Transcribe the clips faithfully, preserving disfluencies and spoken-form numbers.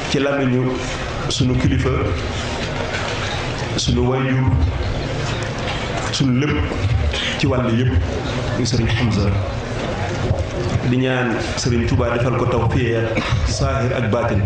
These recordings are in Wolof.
ci làmmiñu sunu kilifa sunu wayjur sunu lépp ci wàll yëpp muy sëriñ Hamza di ñaan sëriñ Touba defal ko tawfiq saahir ak baatin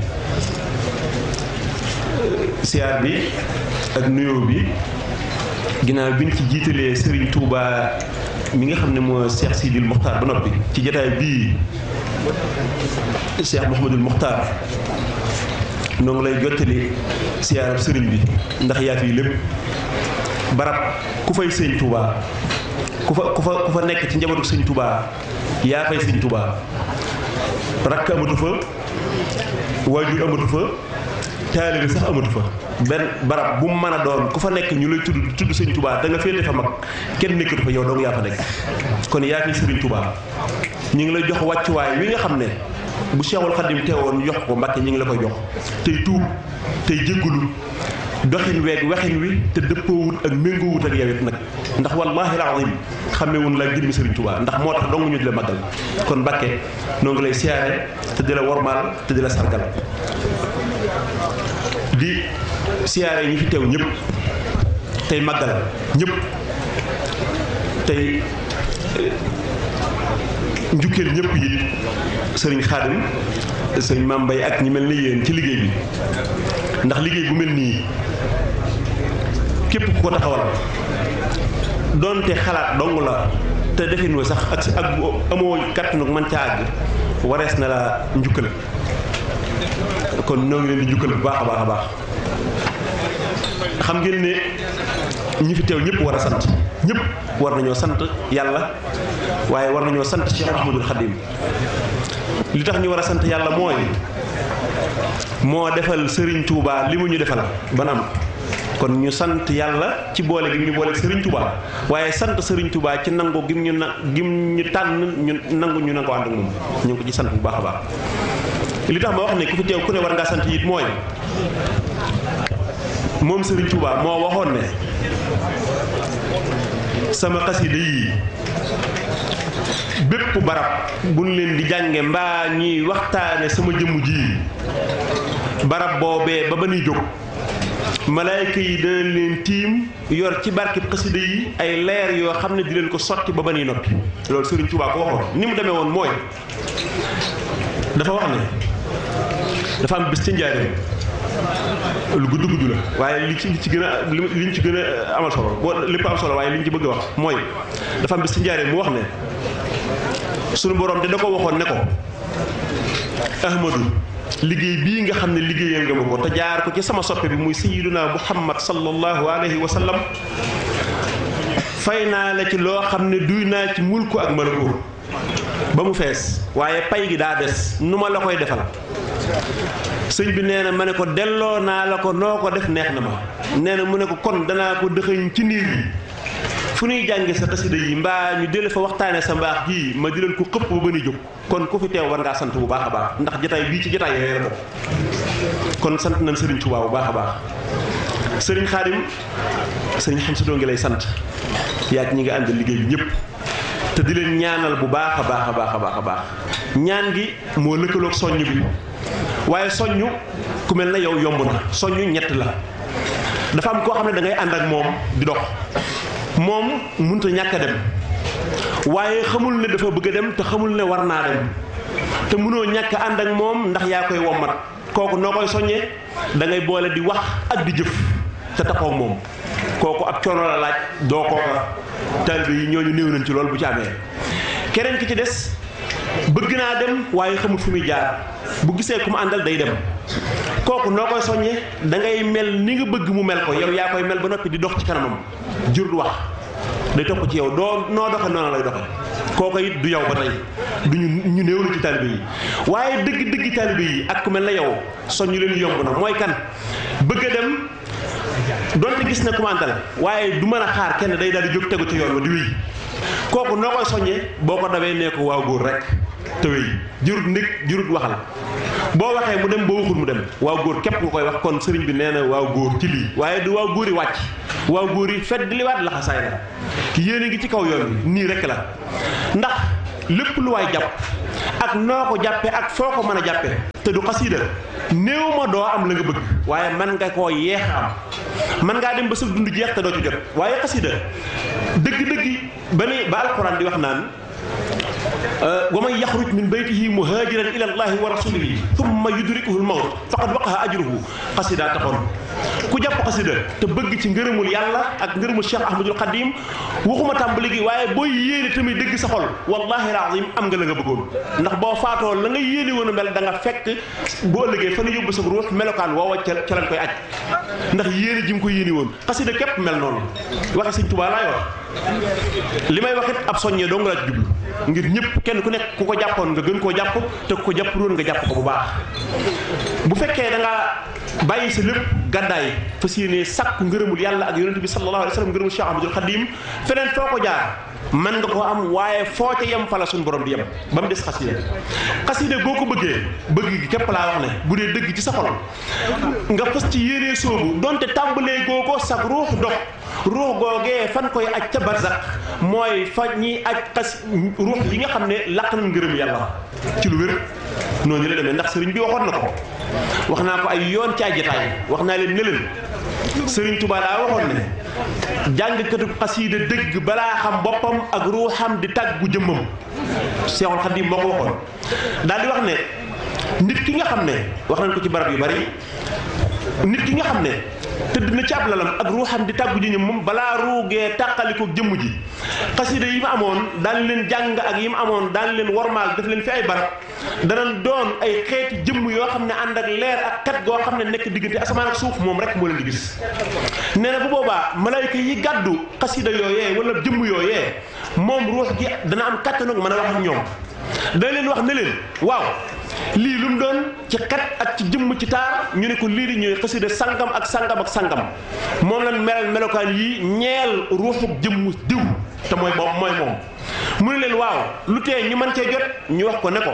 siyaar bi ak nuyoo bi ginnaaw biñ ci jiitalee sëriñ Touba mi nga xam ne moo Cheikh Sidil Mokhtar ba noppi ci jotaay bii Cheikh Mouhamadul Mokhtar noo ngi lay jottali siyaarab sëriñ bi ndax yaa fi lépp barab ku fay sëñ Touba ku fa ku fa ku fa nekk ci njabootu sëñ Touba yaa fay sëñ Touba rakk amatu fa waajur amatu fa taalibe sax amatu fa benn barab bu mu mën a doon ku fa nekk ñu lay tudd tudd sëñ Touba da nga féete fa mag kenn nekkatu fa yow dong yaa fa nekk kon yaa fi sëriñ Touba ñu ngi lay jox wàccuwaay wi nga xam ne bu Cheikhul Khadim teewoon jox ko Mbàkke ñu ngi la koy jox tey tuub tey jéggulu doxin weeg waxin wi te dëppoowut ak méngoowut ak yow it nag ndax wallaahi alazim xamewun la jëmmi sëriñ Touba ndax moo tax dong ñu di la màggal kon Mbàkke noo ngi lay siyaare te di la wormaal te di la sargal di siyaare ñi fi teew ñëpp tey màggal ñëpp tey njukkeel ñëpp yi sëriñ Xaadim sëriñ Mame Mbaye ak ñi mel ni yéen ci liggéey bi ndax liggéey bu mel nii képp ku ko taxawal doonte xalaat dong la te defin wa sax ak ak amoo kàttanu man ca àgg warees na la njukkal kon ñoo ngi leen di njukkal bu baax a baax a baax xam ngeen ne ñi fi teew ñëpp war a sant ñëpp war nañoo sant yàlla waaye war nañoo sant Cheikh Ahmadul Khadim li tax ñu war a sant yàlla mooy moo defal Serigne Touba li mu ñu defal ba am kon ñu sant yàlla ci boole gi ñu boole Serigne Touba waaye sant Serigne Touba ci nangu gim ñu na gim ñu tànn ñu nangu ñu nangoo ànd ak moom ñu ngi ko ci sant bu baax a baax li tax ma wax ne ku fi teew ku ne war ngaa sant it mooy moom Serigne Touba moo waxoon ne sama xasida yi bépp barab buñ leen di jànge mbaa ñuy waxtaane sama jëmm ji barab boobee ba ba nuy jóg malaayka yi dana leen tiim yor ci barkib xasida yi ay leer yoo xam ne di leen ko sotti ba ba nuy noppi loolu Serigne Touba ko waxoon ni mu demee woon mooy dafa wax ne dafa am bis ca njaareem lu gudd gudd la waaye li ci li ci gën a li ñu ci gën a amal solo boo lépp am solo waaye li ñu ci bëgg a wax mooy dafa am bis ca njaareem mu wax ne sunu borom de da ko waxoon ne ko Ahmadu liggéey bii nga xam ne liggéeyal nga ma ko te jaar ko ci sama soppe bi muy sayyiduna Muhammad sallallahu alayhi wa sallam fay naa la ci loo xam ne duy naa ci mulku ak malakoot ba mu fees waaye pay gi daa des nu ma la koy defal sëñ bi nee na ma ne ko delloo naa la ko noo ko def neex na ma nee na mu ne ko kon danaa ko dëxëñ ci niir yi fu ñuy jànge sa xasida yi mbaa ñu dele fa waxtaane sa mbaax gii ma di leen ko xëpp ba ba ni jóg kon ku fi teew war ngaa sant bu baax a baax ndax jotaay bii ci jotaay yooyu la kon sant nañ Serigne Touba bu baax a baax Serigne Khadim Serigne Hamza doo ngi lay sant yaa ñi nga àndal liggéey bi ñëpp te di leen ñaanal bu baax a baax a baax a baax a baax ñaan gi moo lëkkaloog soññ bi waaye soññu ku mel na yow yomb na soññu ñett la dafa am koo xam ne da ngay ànd ak moom di dox moom mënut a ñàkk a dem waaye xamul ne dafa bëgg a dem te xamul ne war naa dem te mënoo ñàkk ànd ak moom ndax yaa koy wommat kooku noo koy soññee da ngay boole di wax ak di jëf te taxaw moom kooku ab coono la laaj doo kooka taalibe yi ñooñu néew nañ ci loolu bu ci amee keneen ki ci des bëgg naa dem waaye xamul fu muy jaar bu gisee ku mu àndal day dem kooku noo koy soññee da ngay mel ni nga bëgg mu mel ko yow yaa koy mel ba noppi di dox ci kanamam jur du wax day topp ci yow doo noo doxe noonu lay doxe kooku it du yow ba tey du ñu ñu néew la ci taalibe yi waaye dëgg dëgg taalibe yi ak ku mel na yow soññu leen yomb na mooy kan bëgg a dem donte gis na ku mu àndal waaye du mën a xaar kenn day daal di jóg tegu ci yoon wa di wéy kooku noo koy soññee boo ko dawee nee ko waaw góor rek te wéy jurut ndég jurut waxal boo waxee mu dem boo waxul mu dem waaw góor képp nga koy wax kon sëriñ bi nee na waaw góor ci lii waaye du waaw góor yi wàcc waaw góor yi fedd li waat laxasaay la yéen a ngi ci kaw yoon bi nii rek la ndax lépp lu waay jàpp ak noo ko jàppe ak foo ko mën a jàppe te du xasida néew ma doo am la nga bëgg waaye man nga koo yeex am man ngaa dem ba sa dund jeex te doo ci jot waaye xasida dëgg-dëgg ba ni ba alquran di wax naan wa man yaxruj min baytihi muhajiran ila allahi wa rasulihi thumma yudrikuhu al-mawt faqad waqa'a ajruhu xasida taxoon ku jàpp xasida te bëgg ci ngërëmul yàlla ak ngërëmul Cheikh Ahmadul Xadim waxuma tàmbali gi waaye booy yéene tamit dëgg sa xol wallahi alazim am nga la nga bëggoon ndax boo faatoo la nga yéene woon a mel da nga fekk boo ëllëgee fa nu yóbbu sa ruux melokaan woowa ca ca lañ koy aj ndax yéene ji nga ko yéene woon xasida képp mel noonu waxe Sëñ Tuubaa laay wax li may waxit ab soññee doo nga laa jublu ngir ñëpp kenn ku nekk ku ko jàppoon nga gën koo jàpp te ku ko jàpp doon nga jàpp ko bu baax bu fekkee da nga bàyyi sa lépp gàddaay fas yéene sàkku ngërëmul yàlla ak yonent bi sallallahu alayhi wa sallam ngërëmul Cheikh Ahmadul Xadim feneen foo ko jaar man nga ko am waaye foo ca yem fa la suñu borom di yem ba mu des xasida xasida boo ko bëggee bëgg gi képp laa wax ne bu dee dëgg ci sa xol nga fas ci yéenee soobu donte tàmbalee goo ko sag ruux dox ruux googee fan koy aj ca barzak mooy fa ñiy aj xas ruux yi nga xam ne laq nañ ngërëm yàlla ci lu wér noonu la demee ndax sëriñ bi waxoon na ko wax naa ko ay yoon ci ay jotaay wax naa leen ne leen sëriñ Tuubaa daa waxoon ne jàngkatu xasiida dëgg balaa xam boppam ak ruuxam di tàggu jëmmam Seexul Xadiim moo ko waxoon daal di wax ne nit ki nga xam ne wax nañ ko ci barab yu bari nit ki nga xam ne tëdd na ci ab lalam ak ruuxam di tàggu ji ñoom moom balaa ruugee tàqaliko jëmm ji xasida yi mu amoon daan leen jàng ak yi mu amoon daan leen wormaal def leen fi ay barab danañ doon ay xeeti jëmm yoo xam ne ànd ak leer ak kat goo xam ne nekk diggante asamaan ak suuf moom rek moo leen di gis nee na bu boobaa malaayka yi gàddu xasida yooyee wala jëmm yooyee moom ruux gi dana am kàttanu mën a wax ak ñoom dana leen wax ne leen waaw lii lu mu doon ci xet ak ci jëmm ci taar ñu ne ko lii di ñooy xasida sangam ak sangam ak sangam moom lañ melal melokaan yi ñeel ruuxu jëmm diw te mooy boobu mooy moom mu ne leen waaw lu tee ñu mën cee jot ñu wax ko ne ko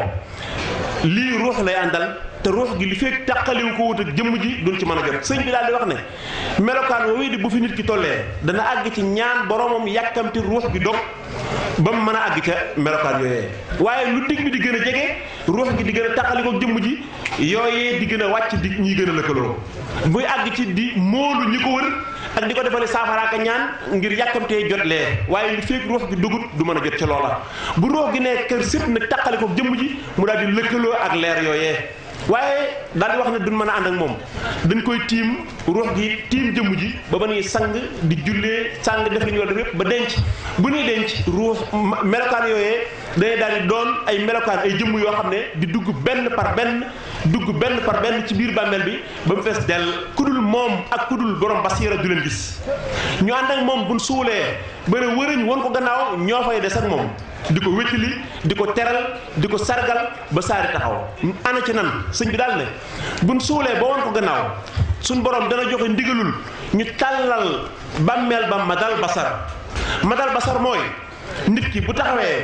lii ruux lay àndal te ruux gi li fekk tàqaliwu ko wut ak jëmm ji duñ ci mën a jot sëñ bi daal di wax ne melokaan woowu di bu fi nit ki tollee dana àgg ci ñaan boromam yàkkamti ruux gi dog ba mu mën a àgg ca melokaan yooyee waaye lu dig bi di gën a jege ruux gi di gën a tàqalikoo jëmm ji yooyee di gën a wàcc di ñuy gën a lëkkaloo muy àgg ci di móolu ñi ko wër ak di ko defale saafaraaka ñaan ngir yàkkamtee jot lee waaye li fekk ruux gi dugut du mën a jot ca loola bu ruux gi ne kër sëpp nag tàqalikoo jëmm ji mu daal di lëkkaloo ak leer yooyee waaye daal di wax ne duñ mën a ànd ak moom dañ koy tiim ruux gi tiim jëmm ji ba ba nuy sang di jullee sang def li ñu war def yépp ba denc bu ñuy denc ruux melokaan yooyee dañuy daal di doon ay melokaan ay jëmm yoo xam ne di dugg benn par benn dugg benn par benn ci biir bàmmeel bi ba mu fees dell kudul moom ak kudul borom basiira du leen gis ñu ànd ak moom buñ suulee ba ne wërëñ woon ko gannaaw ñoo fay des ak moom di ko wéttali di ko teral di ko sargal ba saari taxaw ana ci nan sëñ bi daal ne buñ suulee ba woon ko gannaaw suñ borom dana joxe ndigalul ñu tàllal bàmmeel ba madal basar madal basar mooy nit ki bu taxawee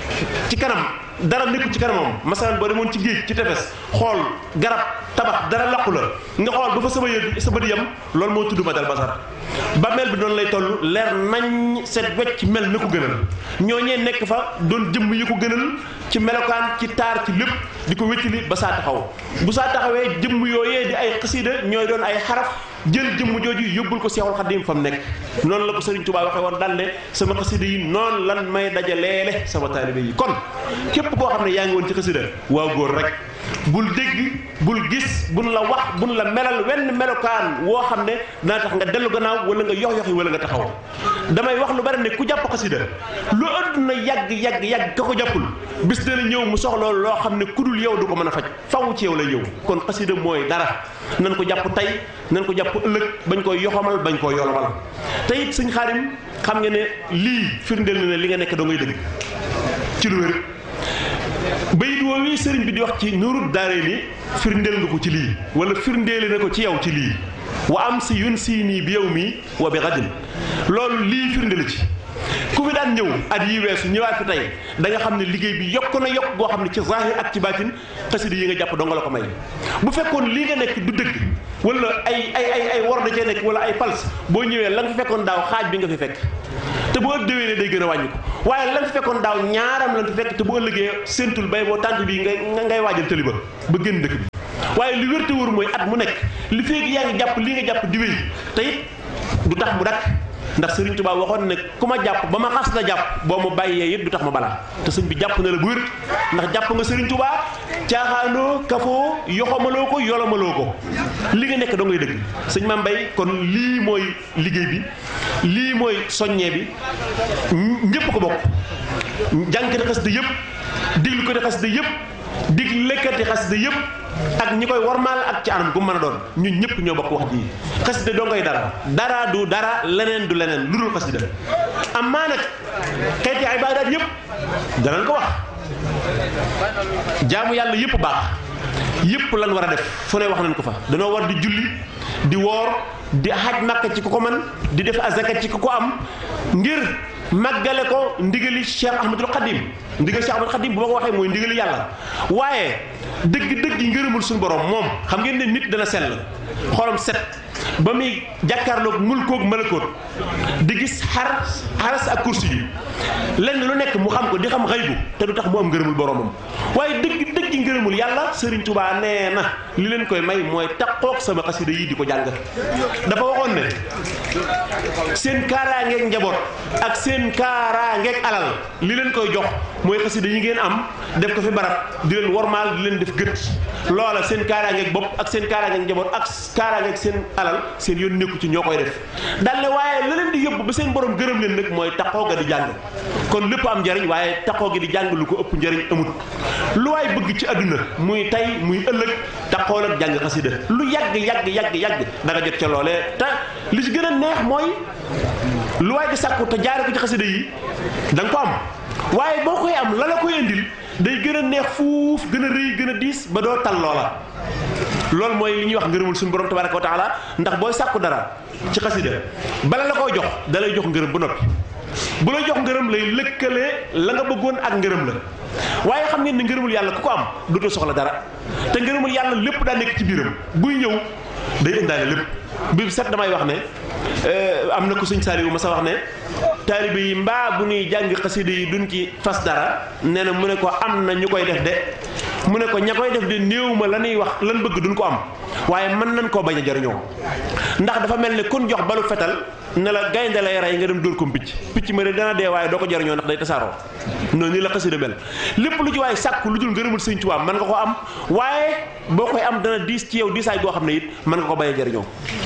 ci kanam dara nekku ci kanamam masalan boo demoon ci géej ci tefes xool garab tabax dara laqu la nga xool ba fa sama yë sa bët yam loolu moo tudd madal basar bàmmeel bi noonu lay toll leer nañ set wecc mel na ko gënal ñooñee nekk fa doon jëmm yi ko gënal ci melokaan ci taar ci lépp di ko wéttali ba saa taxaw bu saa taxawee jëmm yooyee di ay xasida ñooy doon ay xaraf jël jëmm jooju yóbbul ko Seexul Xadiim fa mu nekk noonu la ko Sëriñ Tuubaa waxee woon daal ne sama xasida yi noonu lan may dajaleele sama taalibe yi kon képp koo xam ne yaa ngi woon ci xasida waaw góor rek bul dégg bul gis buñ la wax buñ la melal wenn melokaan woo xam ne dana tax nga dellu gannaaw wala nga yox yoxi wala nga taxaw damay wax lu bari ne ku jàpp xasida lu àdduna yàgg yàgg yàgg ka ko jàppul bis dana ñëw mu soxla loo xam ne ku dul yow du ko mën a faj faw ci yow lay ñëw kon xasida mooy dara nan ko jàpp tey nan ko jàpp ëllëg bañ koy yoxamal bañ koy yolomal te it sëñ Xaadim xam nga ne lii firndeel na ne li nga nekk doo ngay dëgg ci lu wér bayit woowu sëriñ bi di wax ci Nuuru Daarayni firndeel nga ko ci lii wala firndeeli na ko ci yow ci lii wa am si yun sii nii bi yow mii wa bi xadin loolu lii firndeel ci ku fi daan ñëw at yi weesu ñëwaat fi tey da nga xam ne liggéey bi yokk na yokk goo xam ne ci zahir ak ci baatin xasida yi nga jàpp doo nga la ko may bu fekkoon lii nga nekk du dëgg wala ay ay ay ay war da cee nekk wala ay pals boo ñëwee la nga fi fekkoon daaw xaaj bi nga fi fekk te boo déwénee day gën a wàññi ko waaye lan fi fekkoon daaw ñaaram lan fi fekk te bu ëllëgee séentul bay boo tànt bi ngay ngay waajal tëli ba ba génn dëkk bi waaye li wér te wóor mooy at mu nekk li feegi yaa ngi jàpp li nga jàpp di wéy te it du tax mu dakk ndax Serigne Touba waxoon ne ku ma jàpp ba ma xas la jàpp boo ma bàyyee it du tax ma balaa te sëñ bi jàpp na la bu wér ndax jàpp nga Serigne Touba caaxaanoo kafoo yoxamaloo ko yolomaloo ko li nga nekk doo ngay dëgg sëñ Mame Mbaye kon lii mooy liggéey bi lii mooy soññee bi ñëpp ko bokk jànkati xasida yëpp diglu ko di xasida yëpp dig lekkati xasida yëpp ak ñi koy warmaal ak ci anam gu mën a doon ñun ñëpp ñoo bokk wax ji xasida doo ngay dara dara du dara leneen du leneen lu dul xasida am maa nag xeeti ibaadaat yëpp danañ ko wax jaamu yàlla yëpp baax yëpp lan war a def fu ne wax nañ ko fa danoo war di julli di woor di xaj Makka ci ku ko man di def azaka ci ku ko am ngir màggale ko ndigali Cheikh Ahmadul Khadim ndigal Cheikh Ahmadul Khadim bu ma ko waxee mooy ndigali yàlla waaye dëgg-dëgg yi ngërëmul suñu borom moom xam ngeen ne nit dana sell xolam set ba muy jàkkaarloog mulkoog malakoot di gis xar xaras ak kursi yi lenn lu nekk mu xam ko di xam xaybu te du tax mu am ngërëmul boromam waaye dëgg dëgg ngërëmul yàlla Serigne Touba nee na li leen koy may mooy taqoog sama xasida yi di ko jàng dafa waxoon ne seen kaaraangeeg njaboot ak seen kaaraangeeg alal li leen koy jox mooy xasida yi ngeen am def ko fi barab di leen wormaal di leen def gët loola seen kaaraangeeg bopp ak seen kaaraangeeg njaboot ak kaaraangeeg seen alal seen yoon nekku ci ñoo koy def daal ne waaye la leen di yóbbu ba seen borom gërëm leen nag mooy taqoo ga di jàng kon lépp am njariñ waaye taqoo gi di jàng lu ko ëpp njariñ amut lu waay bëgg ci àdduna muy tey muy ëllëg taqoo ak jàng xasida lu yàgg yàgg yàgg yàgg da nga jot ca loolee te li ci gën a neex mooy lu waay di sàkku te jaare ko ci xasida yi da nga ko am waaye boo koy am la la koy indil day gën a neex fuuf gën a rëy gën a diis ba doo tal loola loolu mooy li ñuy wax ngërëmul suñu borom tabaraka wa taala ndax booy sàkku dara ci xasida bala la koy jox da lay jox ngërëm ba noppi bu lay jox ngërëm lay lëkkalee la nga bëggoon ak ngërëm la waaye xam ngeen ne ngërëmul yàlla ku ko am dootoo soxla dara te ngërëmul yàlla lépp daa nekk ci biiram buy ñëw day indaale lépp bi set damay wax ne am na ko sëñ Saliou ma sa wax ne taalibe yi mbaa bu ñuy jàng xasida yi duñ ci fas dara nee na mu ne ko am na ñu koy def de mu ne ko ña koy def de néew ma la ñuy wax lan bëgg duñ ko am waaye mën nañ koo bañ a jariñoo ndax dafa mel ne kun jox balu fetal ne la gaynde lay rey nga dem dóor ko picc picc ma de dana dee waaye doo ko jariñoo ndax day tasaaroo noonu nii la xasida mel lépp lu ci waaye sàkku lu dul ngërëmul Sëñ Tuubaa mën nga ko am waaye boo koy am dana diis ci yow diisaay goo xam ne it mën nga ko bañ a jariñoo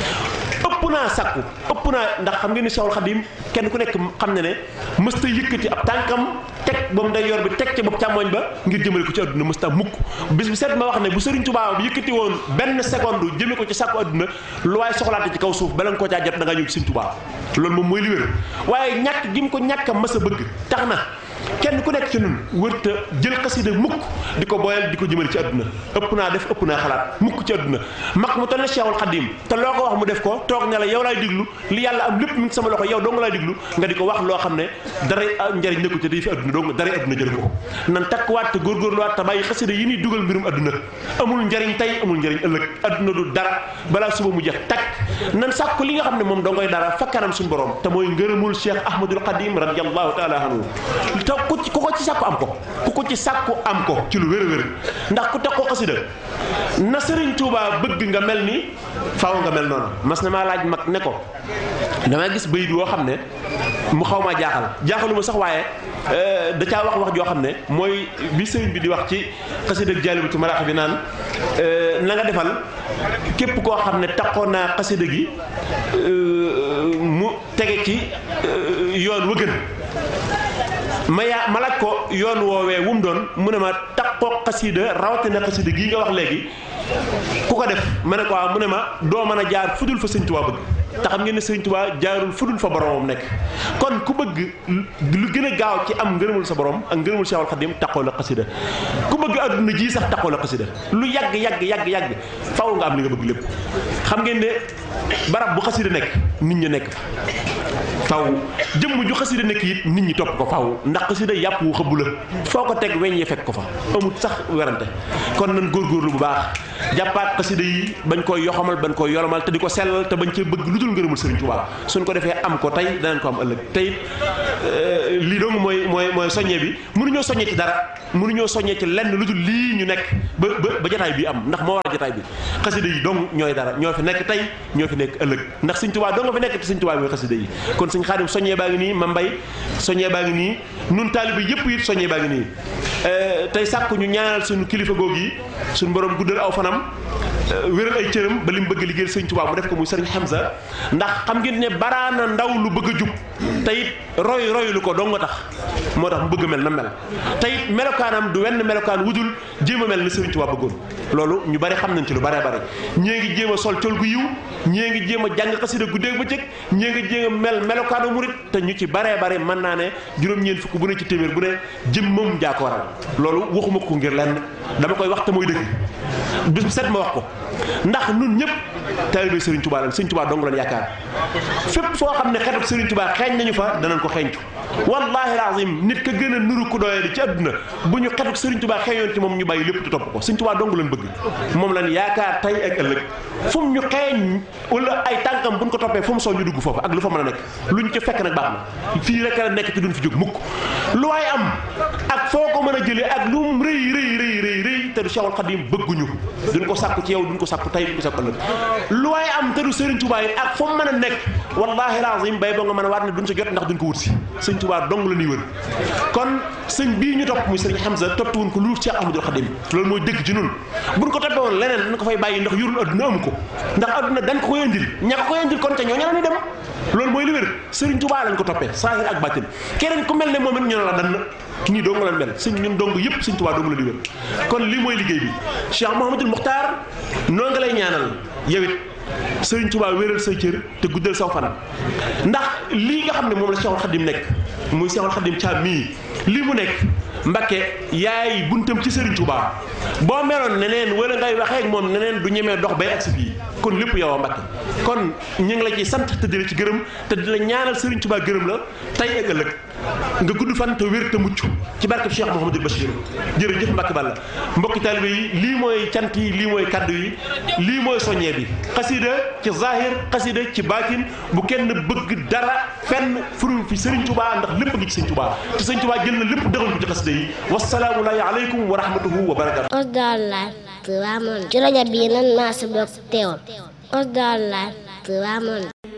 ëpp naa sàkku ëpp naa ndax xam ngeen ni Seexul Xadiim kenn ku nekk xam ne ne mësta yëkkati ab tànkam teg ba mu day yor bi teg ca bopp càmmoñ ba ngir jëmale ko ci àdduna mësta mukk bis bi set ma wax ne bu Sëriñ Tuubaa bi yëkkati woon benn seconde jëme ko ci sàkku àdduna lu waaye soxlaate ci kaw suuf bala nga koo caa jot da ngaa ñëw ci Sëriñ Tuubaa loolu moom mooy li wér waaye ñàkk gi mu ko ñàkk a mës a bëgg tax na kenn ku nekk ci ñun wërta jël xasida mukk di ko boyal di ko jëmale ci àdduna ëpp naa def ëpp naa xalaat mukk ci àdduna mag mu toll ne Cheikhul Khadim te loo ko wax mu def ko toog ne la yow laay diglu li yàlla am lépp mi ngi sama loxo yow doo nga laay diglu nga di ko wax loo xam ne dara njariñ nekku ci day fi àdduna doo nga dara àdduna jël ko nan takkuwaat te góorgóorluwaat te bàyyi xasida yi ñuy dugal mbirum àdduna amul njariñ tey amul njariñ ëllëg àdduna du dara balaa suba mu jeex takk nan sàkku li nga xam ne moom doo ngay dara fa kanam suñu borom te mooy ngërëmul Cheikh Ahmadul Khadim radiyallahu taala anhu ku ko ci sàkku am ko ku ko ci sàkku am ko ci lu wér a wér ndax ku teg ko xasida na Sëriñ Tuubaa bëgg nga mel ni faaw nga mel noonu mas na maa laaj mag ne ko dama gis bayit woo xam ne mu xaw maa jaaxal jaaxalu ma sax waaye da caa wax wax joo xam ne mooy bi sëriñ bi di wax ci xasida Jaalibatu Maraaxib bi naan na nga defal képp koo xam ne taxoon naa xasida gi mu tege ci yoon wa gën ma yaa ma laaj ko yoon woowee wu mu doon mu ne ma taxoo xasida rawatina xasida gii nga wax léegi ku ko def ma ne ko mu ne ma doo mën a jaar fudul fa Sëñ Tuubaa bëgg te xam ngeen ne Sëñ Tuubaa jaarul fudul fa boromam nekk kon ku bëgg lu gën a gaaw ci am ngërëmul sa borom ak ngërëmul Seexul Xadiim taxoo la xasida ku bëgg adduna ji sax taxoo la xasida lu yàgg yàgg yàgg yàgg faaw nga am li nga bëgg lépp xam ngeen ne barab bu xasida nekk nit ñi nekk faw jëmm ju xasida nekk it nit ñi topp ko faw ndax xasida yàpp wu xëbbu la foo ko teg weñ yi fekk ko fa amut sax werante kon nan góorgóorlu bu baax jàppaat xasida yi bañ koy yoxamal bañ koy yolomal te di ko sellal te bañ cee bëgg lu dul ngërëmul Sëriñ Tuubaa suñ ko defee am ko tey danañ ko am ëllëg tey lii dong mooy mooy mooy soññe bi mënuñoo soññee ci dara mënuñoo soññee ci lenn lu dul lii ñu nekk ba ba ba jataay bi am ndax moo war a jataay bi xasida yi dong ñooy dara ñoo fi nekk tey ñoo fi nekk ëllëg ndax Sëriñ Tuubaa dong nga fi nekk te Sëriñ Tuubaa mooy xasida yi kon Sëriñ Xaadim soññee baa ngi nii ma mbay soññee baa ngi nii nun taalibe yëpp it soññee baa ngi nii tey sàkku ñu ñaanal suñu kilifa googu yi suñu borom guddal aw fanam wéral ay cëram ba li mu bëgg liggéeyal Sëriñ Tuubaa mu def ko muy Sëriñ Hamza ndax xam ngeen ne baraana ndaw lu bëgg a jub te it roy roy lu ko dong nga tax moo tax mu bëgg mel na mel te it melokaanam du wenn melokaan wudul jéem a mel ni Sëriñ Tuubaa bëggoon loolu ñu bari xam nañ ci lu bare bare ñée ngi jéem a sol col gu yiw ñée ngi jéem a jàng xasida guddeeg bëccëg ñée ngi jéem a mel melokaanu murit te ñu ci bare bare mën naa ne juróom-ñeent fukk bu ne ci téeméer bu ne jëmmam jaa ko waral loolu waxuma ko ngir lenn dama koy wax te mooy dëgg bis bu set ma wax ko ndax nun ñëpp taalibe Sëriñ Tuubaa lañ Sëriñ Tuubaa dong lañ yaakaar fépp foo xam ne xetuk Sëriñ Tuubaa xeeñ nañu fa danañ ko xeeñcu wallahi alazim nit ka gën a nuru ku doyee di ci àdduna bu ñu xetuk Sëriñ Tuubaa xeeñoon ci moom ñu bàyyi lépp te topp ko Sëriñ Tuubaa dong lañ bëgg moom lañ yaakaar tey ak ëllëg fu mu ñu xeeñ wala ay tànkam buñ ko toppee fu mu soo ñu dugg foofu ak lu fa mën a nekk luñ ci fekk nag baax na fii rek la nekk ci duñ fi jóg mukk lu waay am ak foo ko mën a jëlee ak lu mu rëy rëy rëy rëy rëy te du Cheikhul Khadim bëgguñu duñ ko sàkku ci yow duñ ko sàkku tey duñ ko sàkku ëllëg lu waay am te du Sëriñ Tuubaa yi ak fu mu mën a nekk wallahi alazim bay boo nga mën a waat ne duñ sa jot ndax duñ ko wut si Sëriñ Tuubaa dong la ñuy wër kon sëñ bii ñu topp muy Sëriñ Hamza topp woon ko lu Cheikh Ahmadul Khadim loolu mooy dëgg ci nun buñ ko toppee woon leneen dañ ko fay bàyyi ndax yorul adduna amu ko ndax adduna dañ ko koy indil ña ko koy indil kon te ñoo ña la ñuy dem loolu mooy li wér Sëriñ Tuubaa lañ ko toppee saahir ak baatin keneen ku mel ne moom it ñu ne la dan ñii dong la mel sëñ ñun dong yëpp Sëriñ Tuubaa dong la di wér kon lii mooy liggéey bi Cheikh Mouhamadul Muxtaar noo nga lay ñaanal yow it Sëriñ Tuubaa wéral say cër te guddal saw fan ndax lii nga xam ne moom la Cheikhul Khadim nekk muy Cheikhul Khadim Caam mii lii mu nekk Mbakke yaay buntam ci Sëriñ Tuubaa boo meloon neneen wala ngay waxee ak moom neneen du ñemee dox bay agsi fii kon lépp yow a Mbakke kon ñu ngi la ci sant te di la ci gërëm te di la ñaanal Sëriñ Tuubaa gërëm la tey ak ëllëg nga gudd fan te wér te mucc ci barke Cheikh Mouhamadul Bachir jërëjëf Mbakke Balla mbokki taalibe yi lii mooy cant yi lii mooy kaddu yi lii mooy soññee bi xasida ci zahir xasida ci baatin bu kenn bëgg dara fenn furul fi Sëriñ Tuubaa ndax lépp ngi ci Sëriñ Tuubaa te Sëriñ Tuubaa jël na lépp dëxal ko ci xasida yi wasalaamu aleykum wa rahmatuhu wa barakatu Osdallah Tivaouane ci rajo bi nan maa si bokk teewal Osdallah Tivaouane